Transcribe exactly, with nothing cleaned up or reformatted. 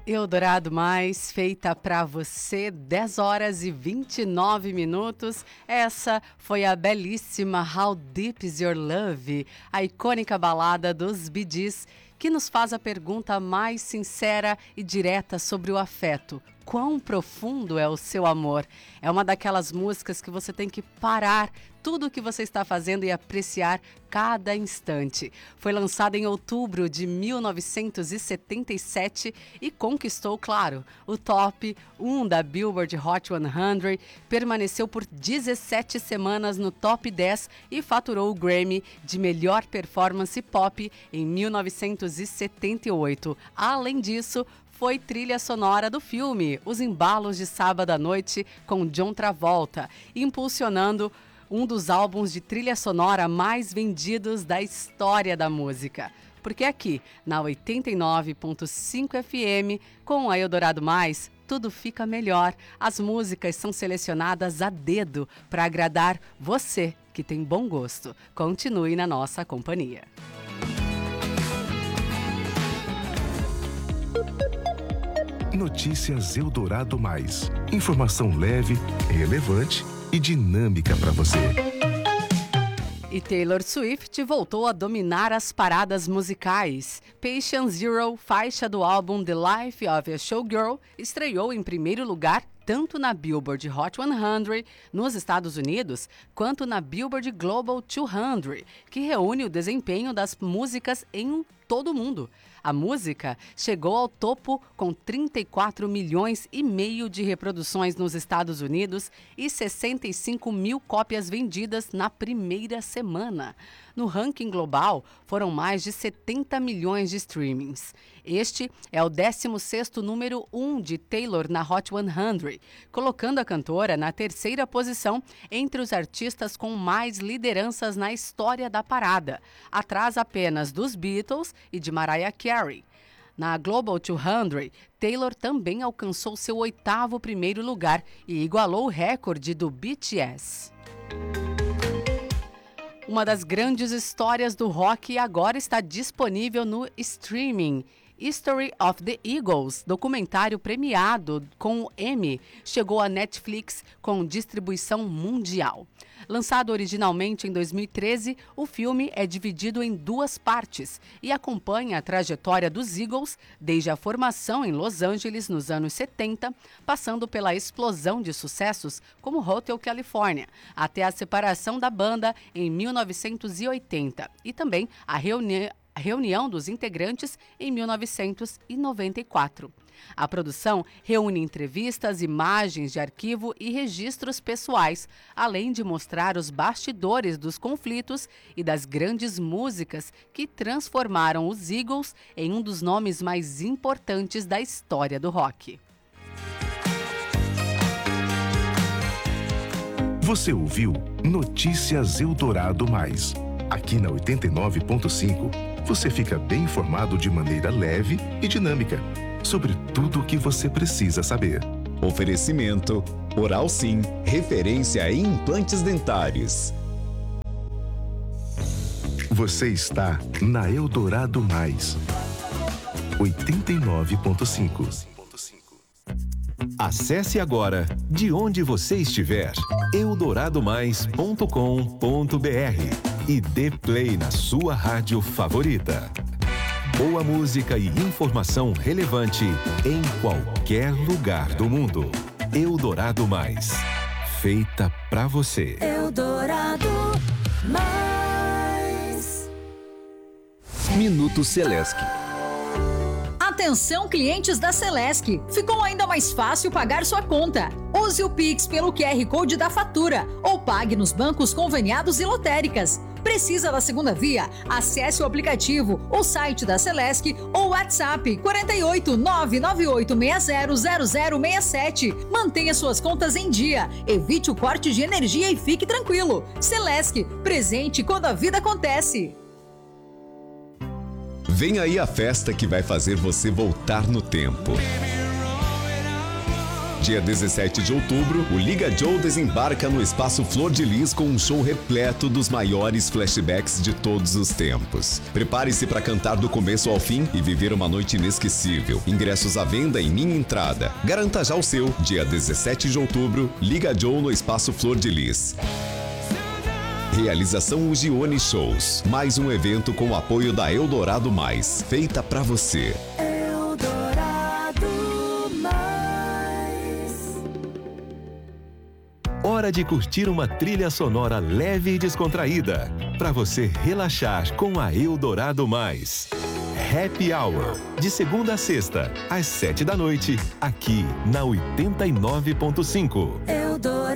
Eldorado Mais, feita pra você, dez horas e vinte e nove minutos. Essa foi a belíssima How Deep Is Your Love, a icônica balada dos Bee Gees, que nos faz a pergunta mais sincera e direta sobre o afeto. Quão profundo é o seu amor? É uma daquelas músicas que você tem que parar tudo o que você está fazendo e apreciar cada instante. Foi lançada em outubro de mil novecentos e setenta e sete e conquistou, claro, o top um da Billboard Hot cem, permaneceu por dezessete semanas no top dez e faturou o Grammy de melhor performance pop em mil novecentos e setenta e oito. Além disso, foi trilha sonora do filme Os Embalos de Sábado à Noite com John Travolta, impulsionando um dos álbuns de trilha sonora mais vendidos da história da música. Porque aqui, na oitenta e nove ponto cinco F M, com a Eldorado Mais, tudo fica melhor. As músicas são selecionadas a dedo para agradar você, que tem bom gosto. Continue na nossa companhia. Notícias Eldorado Mais. Informação leve, relevante e dinâmica para você. E Taylor Swift voltou a dominar as paradas musicais. Patient Zero, faixa do álbum The Life of a Showgirl, estreou em primeiro lugar tanto na Billboard Hot cem nos Estados Unidos, quanto na Billboard Global duzentos, que reúne o desempenho das músicas em todo o mundo. A música chegou ao topo com trinta e quatro milhões e meio de reproduções nos Estados Unidos e sessenta e cinco mil cópias vendidas na primeira semana. No ranking global, foram mais de setenta milhões de streamings. Este é o décimo sexto número um de Taylor na Hot cem, colocando a cantora na terceira posição entre os artistas com mais lideranças na história da parada, atrás apenas dos Beatles e de Mariah Carey. Na Global duzentos, Taylor também alcançou seu oitavo primeiro lugar e igualou o recorde do B T S. Uma das grandes histórias do rock agora está disponível no streaming. History of the Eagles, documentário premiado com o Emmy, chegou à Netflix com distribuição mundial. Lançado originalmente em dois mil e treze, o filme é dividido em duas partes e acompanha a trajetória dos Eagles desde a formação em Los Angeles nos anos setenta, passando pela explosão de sucessos como Hotel California, até a separação da banda em mil novecentos e oitenta e também a reunião A reunião dos integrantes em mil novecentos e noventa e quatro. A produção reúne entrevistas, imagens de arquivo e registros pessoais, além de mostrar os bastidores dos conflitos e das grandes músicas que transformaram os Eagles em um dos nomes mais importantes da história do rock. Você ouviu Notícias Eldorado Mais. Aqui na oitenta e nove ponto cinco, você fica bem informado de maneira leve e dinâmica sobre tudo o que você precisa saber. Oferecimento Oral Sim, referência em implantes dentários. Você está na Eldorado Mais, oitenta e nove ponto cinco. Acesse agora, de onde você estiver, eldorado mais ponto com ponto b r e dê play na sua rádio favorita. Boa música e informação relevante em qualquer lugar do mundo. Eldorado Mais, feita pra você. Eldorado Mais. Minuto Celesc. Atenção, clientes da Celesc! Ficou ainda mais fácil pagar sua conta. Use o Pix pelo Q R Code da fatura ou pague nos bancos conveniados e lotéricas. Precisa da segunda via? Acesse o aplicativo, o site da Celesc ou o WhatsApp quatro oito nove nove oito seis zero zero zero seis sete. Mantenha suas contas em dia, evite o corte de energia e fique tranquilo. Celesc, presente quando a vida acontece. Vem aí a festa que vai fazer você voltar no tempo. Dia dezessete de outubro, o Liga Joe desembarca no Espaço Flor de Lis com um show repleto dos maiores flashbacks de todos os tempos. Prepare-se para cantar do começo ao fim e viver uma noite inesquecível. Ingressos à venda em Minha Entrada. Garanta já o seu. Dia dezessete de outubro, Liga Joe no Espaço Flor de Lis. Realização Ugione Shows. Mais um evento com o apoio da Eldorado Mais. Feita pra você. Hora de curtir uma trilha sonora leve e descontraída, para você relaxar com a Eldorado Mais. Happy Hour, de segunda a sexta, às sete da noite, aqui na oitenta e nove ponto cinco.